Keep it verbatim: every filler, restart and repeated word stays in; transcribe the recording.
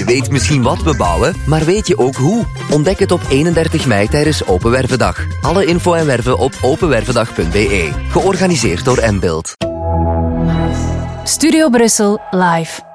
Je weet misschien wat we bouwen, maar weet je ook hoe? Ontdek het op eenendertig mei tijdens Open Wervendag. Alle info en werven op openwervendag punt b e. Georganiseerd door M-Build. Studio Brussel live.